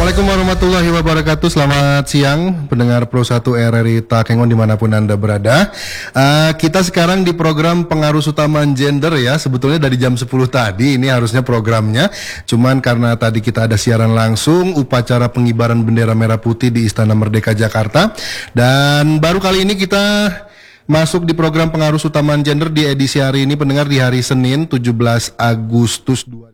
Assalamualaikum warahmatullahi wabarakatuh. Selamat siang pendengar Pro 1 RRI Takengon dimanapun Anda berada. Kita sekarang di program pengaruh utama gender ya. Sebetulnya dari jam 10 tadi ini harusnya programnya. Cuman karena tadi kita ada siaran langsung upacara pengibaran bendera merah putih di Istana Merdeka Jakarta. Dan baru kali ini kita masuk di program pengaruh utama gender di edisi hari ini pendengar di hari Senin 17 Agustus 2020.